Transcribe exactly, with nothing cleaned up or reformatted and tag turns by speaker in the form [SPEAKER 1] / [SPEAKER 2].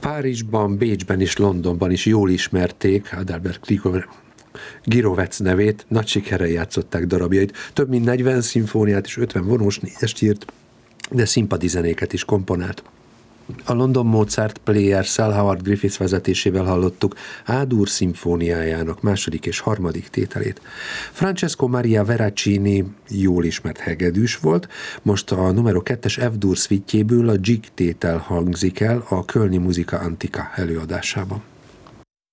[SPEAKER 1] Párizsban, Bécsben és Londonban is jól ismerték Adalbert Girovec nevét, nagy sikerrel játszották darabjait. Több mint negyven szimfóniát és ötven vonós négyest írt, de színpadi zenéket is komponált. A London Mozart Players-szel Howard Griffiths vezetésével hallottuk A-dur szimfóniájának második és harmadik tételét. Francesco Maria Veracini jól ismert hegedűs volt, most a numero kettes F-dur szvitjéből a Jig tétel hangzik el a Kölni Muzika Antika előadásában.